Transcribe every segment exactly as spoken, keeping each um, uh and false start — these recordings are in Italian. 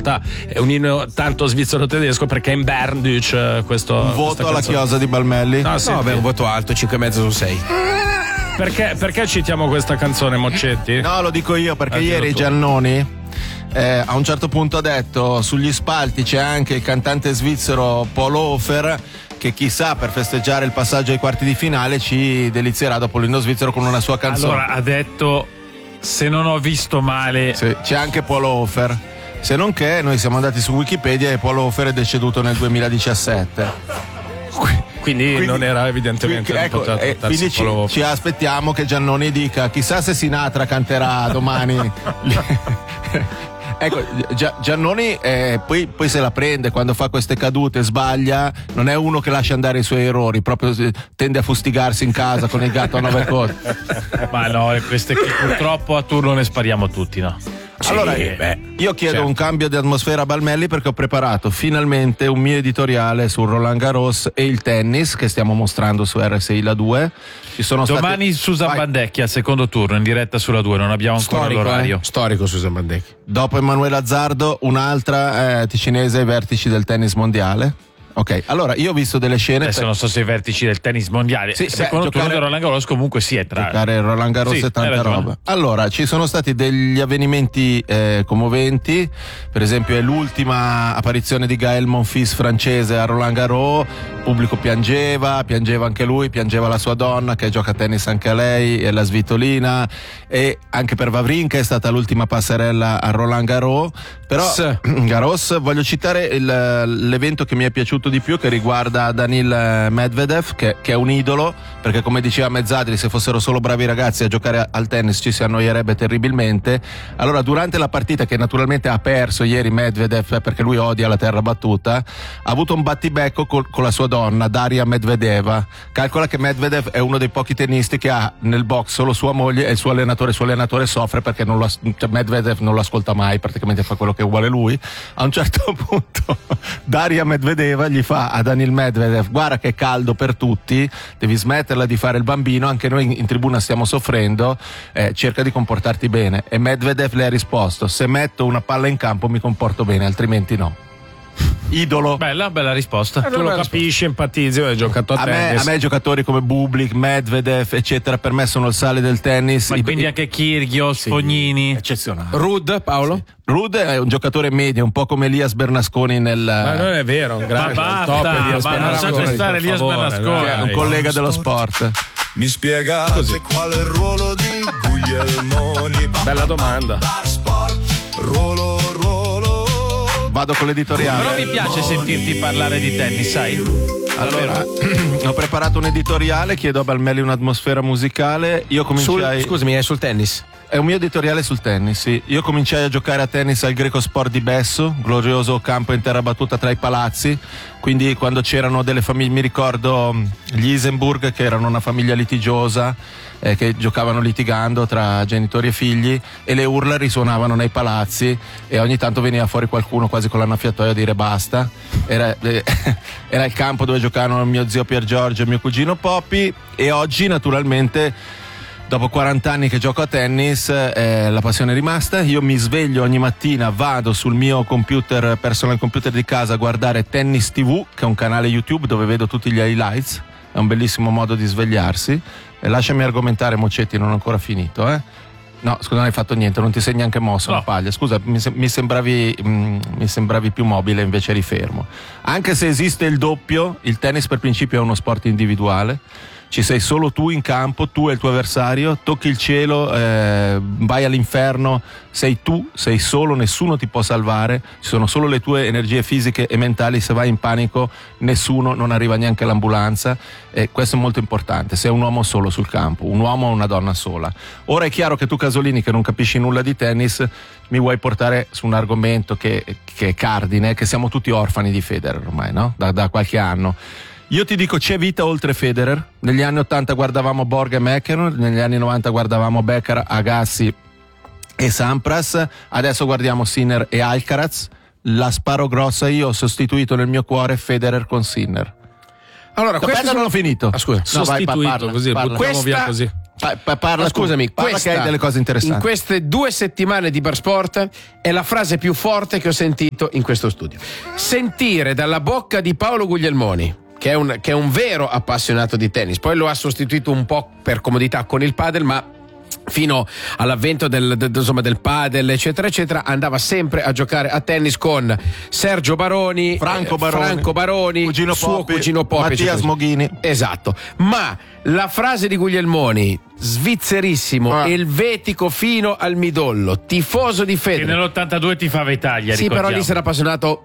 realtà è un inno tanto svizzero-tedesco perché è in Bernduc questo. Un voto alla chiosa di Balmelli? No, no beh, un voto alto, cinque e mezzo su sei. Perché, perché citiamo questa canzone, Moccetti? No, lo dico io perché Ah, ieri Giannoni eh, a un certo punto ha detto sugli spalti c'è anche il cantante svizzero Paul Hofer che chissà per festeggiare il passaggio ai quarti di finale ci delizierà dopo l'inno svizzero con una sua canzone. Allora ha detto, se non ho visto male, sì, c'è anche Paul Hofer, se non che noi siamo andati su Wikipedia e Paul Hofer è deceduto nel duemiladiciassette. Quindi, quindi non era evidentemente qui, ecco, eh, quindi ci, ci aspettiamo che Giannoni dica chissà se Sinatra canterà domani. Ecco, Giannoni eh, poi, poi se la prende quando fa queste cadute, sbaglia, non è uno che lascia andare i suoi errori, proprio tende a fustigarsi in casa con il gatto a nove cose. Ma no, queste che purtroppo a turno ne spariamo tutti, no? Allora, sì, beh, io chiedo certo. un cambio di atmosfera a Balmelli perché ho preparato finalmente un mio editoriale su Roland Garros e il tennis che stiamo mostrando su R S I La due. Ci sono domani stati... Susan Bandecchi al secondo turno in diretta sulla due, non abbiamo ancora storico, l'orario. Eh? Storico Susan Bandecchi. Dopo Emanuele Azzardo, un'altra eh, ticinese ai vertici del tennis mondiale. Ok, allora io ho visto delle scene. Adesso per... non so se i vertici del tennis mondiale. Sì, secondo beh, turno giocare... di Roland Garros comunque sì è tra. Giocare Roland Garros sì, e tanta roba. Allora, ci sono stati degli avvenimenti eh, commoventi. Per esempio, è l'ultima apparizione di Gaël Monfils francese a Roland Garros. Il pubblico piangeva, piangeva anche lui, piangeva la sua donna che gioca a tennis anche a lei, e la svitolina. E anche per Wawrinka è stata l'ultima passerella a Roland Garros. Però S. Garros, voglio citare il, l'evento che mi è piaciuto di più, che riguarda Danil Medvedev, che, che è un idolo, perché come diceva Mezzadri, se fossero solo bravi ragazzi a giocare al tennis ci si annoierebbe terribilmente. Allora, durante la partita, che naturalmente ha perso ieri Medvedev perché lui odia la terra battuta, ha avuto un battibecco col, con la sua donna Daria Medvedeva. Calcola che Medvedev è uno dei pochi tennisti che ha nel box solo sua moglie e il suo allenatore. Il suo allenatore soffre perché non lo, cioè Medvedev non lo ascolta mai, praticamente fa quello che vuole lui. A un certo punto Daria Medvedeva gli fa a Danil Medvedev: guarda che è caldo per tutti, devi smetterla di fare il bambino, anche noi in, in tribuna stiamo soffrendo, eh, cerca di comportarti bene. E Medvedev le ha risposto: se metto una palla in campo mi comporto bene, altrimenti no. Idolo. Bella, bella risposta. Eh, tu lo capisci, empatizzi, hai giocato a, a tennis. Me, a me giocatori come Bublik, Medvedev, eccetera, per me sono il sale del tennis. Ma I, quindi i, anche Kyrgios, sì, Fognini. Eccezionale. Rud, Paolo? Sì. Rud è un giocatore medio, un po' come Elias Bernasconi nel. Ma non è vero, un grande ma top basta, Elias ma non lascia stare Elias Bernasconi, è un collega dello sport. Mi spiegate così qual è il ruolo di Guglielmoni? Bella domanda. Ruolo, ruolo. Vado con l'editoriale. Però mi piace sentirti parlare di tennis, sai? Allora, ho preparato un editoriale, chiedo a Balmelli un'atmosfera musicale. Io cominciai. Sul, scusami, è sul tennis? È un mio editoriale sul tennis, sì. Io cominciai a giocare a tennis al Greco Sport di Besso, glorioso campo in terra battuta tra i palazzi. Quindi quando c'erano delle famiglie, mi ricordo gli Isenburg, che erano una famiglia litigiosa, eh, che giocavano litigando tra genitori e figli, e le urla risuonavano nei palazzi e ogni tanto veniva fuori qualcuno quasi con l'annaffiatoio a dire basta. Era, eh, era il campo dove giocavano mio zio Pier Giorgio e mio cugino Poppi. E oggi naturalmente, dopo quaranta anni che gioco a tennis, eh, la passione è rimasta. Io mi sveglio ogni mattina, vado sul mio computer, personal computer di casa, a guardare Tennis tivù, che è un canale YouTube dove vedo tutti gli highlights. È un bellissimo modo di svegliarsi. E lasciami argomentare, Moccetti, non ho ancora finito, eh? No, scusa, non hai fatto niente, non ti sei neanche mosso, no. La paglia. Scusa, mi, se- mi, sembravi, mh, mi sembravi più mobile, invece eri fermo. Anche se esiste il doppio, il tennis per principio è uno sport individuale. Ci sei solo tu in campo, tu e il tuo avversario, tocchi il cielo, eh, vai all'inferno, sei tu, sei solo, nessuno ti può salvare, ci sono solo le tue energie fisiche e mentali. Se vai in panico nessuno, non arriva neanche l'ambulanza, e questo è molto importante. Sei un uomo solo sul campo, un uomo o una donna sola. Ora è chiaro che tu, Casolini, che non capisci nulla di tennis, mi vuoi portare su un argomento che, che è cardine, che siamo tutti orfani di Federer ormai, no? Da, da qualche anno. Io ti dico, c'è vita oltre Federer. Negli anni ottanta guardavamo Borg e McEnroe, negli anni novanta guardavamo Becker, Agassi e Sampras, adesso guardiamo Sinner e Alcaraz. La sparo grossa, io ho sostituito nel mio cuore Federer con Sinner. Allora, questo non l'ho finito. Ah, scusa. No, sostituito, vai, parla, così, parla. buttiamo via così. Pa- pa- parla Ma scusami, tu, parla questa, che hai delle cose interessanti. in queste due settimane di Barsport è la frase più forte che ho sentito in questo studio. Sentire dalla bocca di Paolo Guglielmoni, che è un, che è un vero appassionato di tennis, poi lo ha sostituito un po' per comodità con il padel, ma fino all'avvento del, del, insomma, del padel eccetera eccetera andava sempre a giocare a tennis con Sergio Baroni, Franco eh, Baroni, Franco Baroni cugino suo Poppi, cugino Poppi, Mattia eccetera. Smoghini. Esatto, ma la frase di Guglielmoni, svizzerissimo, Ah. elvetico fino al midollo, tifoso di Che Federer. nell'ottantadue tifava Italia, Sì, ricordiamo. però lì si era appassionato.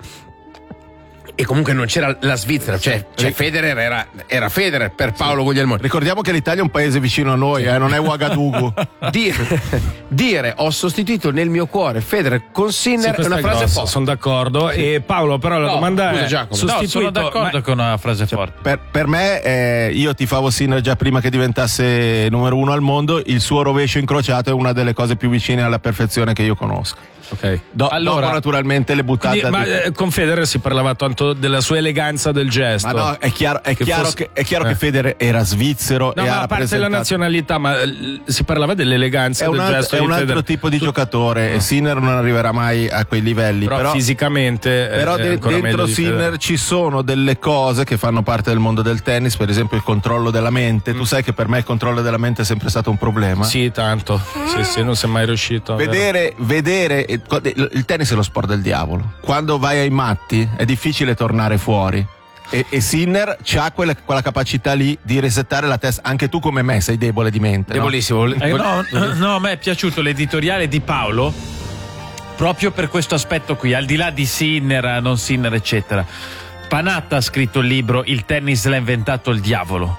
E comunque non c'era la Svizzera, cioè, cioè Federer era, era Federer per Paolo Guglielmoni. Ricordiamo che l'Italia è un paese vicino a noi, eh, non è Ouagadougou. Dire, dire ho sostituito nel mio cuore Federer con Sì, Sinner è questa una è frase grossa, forte. sono d'accordo. E Paolo, però la No, domanda scusa, è: Giacomo. sostituito, No, sono d'accordo ma- con una frase forte. Per, per me, eh, io tifavo Sinner già prima che diventasse numero uno al mondo. Il suo rovescio incrociato è una delle cose più vicine alla perfezione che io conosco. Ok. Do- Allora- dopo, naturalmente, le buttate. Quindi, ma di- eh, con Federer si parlava tanto della sua eleganza del gesto. Ma no, è chiaro, è Che chiaro, fosse- che, è chiaro eh. che Federer era svizzero No, e ma ha a parte la rappresentato- nazionalità, ma eh, si parlava dell'eleganza è un del altro, gesto è di un altro Federer. tipo di giocatore e Sinner non arriverà mai a quei livelli. Però, Però, fisicamente eh, però è de- ancora meglio dentro di Sinner Federer. ci sono delle cose che fanno parte del mondo del tennis, per esempio il controllo della mente. Tu sai che per me il controllo della mente è sempre stato un problema. Sì, tanto. Sì, sì, non sei mai riuscito. vero? Vedere, vedere il tennis è lo sport del diavolo. Quando vai ai matti è difficile tornare fuori. E, e Sinner c'ha quella, quella capacità lì di resettare la testa. Anche tu, come me, sei debole di mente. no? Debolissimo. Eh, no, no, a me è piaciuto l'editoriale di Paolo proprio per questo aspetto qui, al di là di Sinner, non Sinner, eccetera. Panatta ha scritto il libro Il tennis l'ha inventato il diavolo.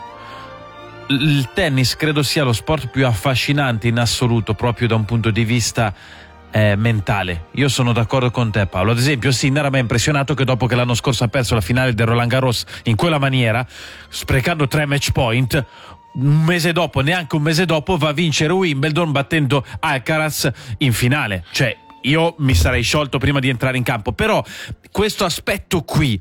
Il tennis credo sia lo sport più affascinante in assoluto, proprio da un punto di vista eh, mentale. Io sono d'accordo con te, Paolo. Ad esempio, Sinner mi ha impressionato che dopo che l'anno scorso ha perso la finale del Roland Garros in quella maniera, sprecando tre match point, un mese dopo, neanche un mese dopo, va a vincere Wimbledon battendo Alcaraz in finale. Cioè, io mi sarei sciolto prima di entrare in campo. Però questo aspetto qui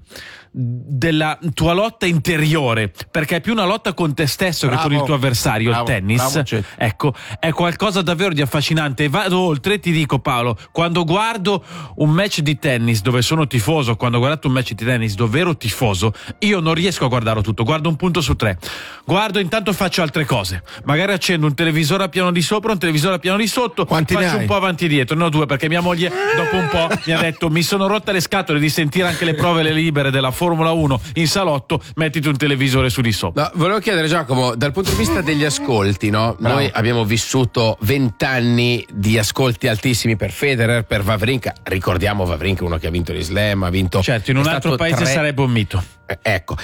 della tua lotta interiore, perché è più una lotta con te stesso Bravo. che con il tuo avversario, Bravo, il tennis, bravo, Cetto. ecco, è qualcosa davvero di affascinante. E vado oltre, ti dico, Paolo, quando guardo un match di tennis dove sono tifoso, quando ho guardato un match di tennis dove ero tifoso, io non riesco a guardarlo tutto, guardo un punto su tre, guardo, intanto faccio altre cose, magari accendo un televisore a piano di sopra, un televisore a piano di sotto. Quanti ne faccio hai? un po' avanti e dietro, no, due, perché mia moglie dopo un po' mi ha detto: mi sono rotte le scatole di sentire anche le prove le libere della Formula uno in salotto, mettiti un televisore su di sopra. No, volevo chiedere, Giacomo, dal punto di vista degli ascolti, no? Noi abbiamo vissuto vent'anni di ascolti altissimi per Federer, per Wawrinka. Ricordiamo Wawrinka, uno che ha vinto l'Islam, ha vinto. Certo, in un è altro stato paese tre- sarebbe un mito. Eh, Ecco,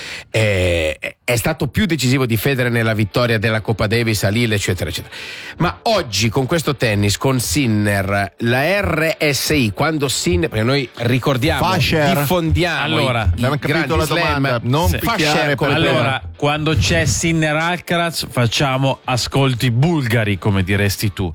eh, è stato più decisivo di Federer nella vittoria della Coppa Davis a Lille, eccetera, eccetera. Ma oggi con questo tennis, con Sinner, la R S I, quando Sinner, perché noi ricordiamo, Fascher. diffondiamo Allora, i, i abbiamo capito grandi la slam, domanda. Non Fascher picchiare come per- Allora, quando c'è Sinner Alcaraz facciamo ascolti bulgari, come diresti tu.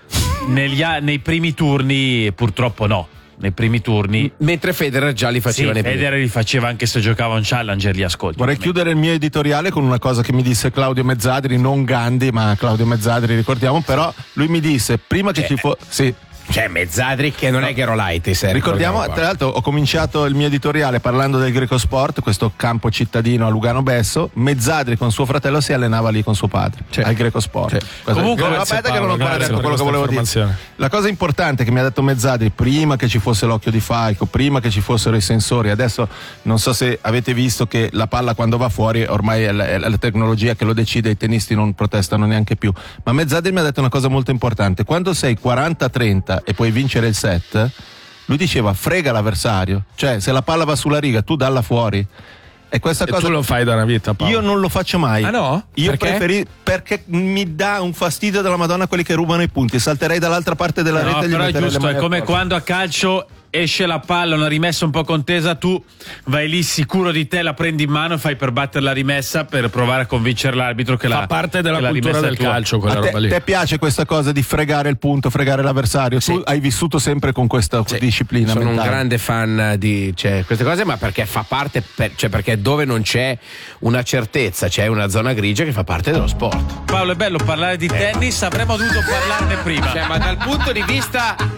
Negli a- nei primi turni purtroppo no. Nei primi turni mentre Federer già li sì, faceva nei primi. Federer li faceva anche se giocava un challenger, li ascolti. Vorrei chiudere il mio editoriale con una cosa che mi disse Claudio Mezzadri, non Gandhi, ma Claudio Mezzadri, ricordiamo. Però lui mi disse prima che Cioè, ci fosse. Sì. Cioè Mezzadri che non è Gerolaitis, eh, Ricordiamo, tra l'altro, ho cominciato il mio editoriale parlando del Greco Sport, questo campo cittadino a Lugano Besso. Mezzadri con suo fratello si allenava lì con suo padre, Sì. al Greco Sport. Sì. Questo- Comunque, no, grazie, aspetta che non ho Paolo, ancora grazie detto quello per che volevo dire. questa informazione. La cosa importante che mi ha detto Mezzadri prima che ci fosse l'occhio di falco, prima che ci fossero i sensori, adesso non so se avete visto che la palla quando va fuori ormai è la, è la tecnologia che lo decide, i tennisti non protestano neanche più. Ma Mezzadri mi ha detto una cosa molto importante: quando sei quaranta a trenta e puoi vincere il set, lui diceva frega l'avversario, cioè se la palla va sulla riga tu dalla fuori. E questa E cosa tu lo fai da una vita, Paolo. io non lo faccio mai. Ah, no? Io Perché? preferi perché mi dà un fastidio della Madonna quelli che rubano i punti. Salterei dall'altra parte della No, rete e gli però è metterei le giusto, mani è come al collo. quando a calcio esce la palla, una rimessa un po' contesa, tu vai lì sicuro di te, la prendi in mano e fai per battere la rimessa per provare a convincere l'arbitro che fa la parte della che la cultura rimessa è del tua. calcio, quella A te, roba lì. te piace questa cosa di fregare il punto, fregare l'avversario? Sì. Tu hai vissuto sempre con questa Sì, disciplina sono mentale. un grande fan di cioè, queste cose, ma perché fa parte, per, cioè perché dove non c'è una certezza, c'è una zona grigia che fa parte dello sport. Paolo, è bello parlare di tennis, avremmo dovuto parlarne prima. Cioè, ma dal punto di vista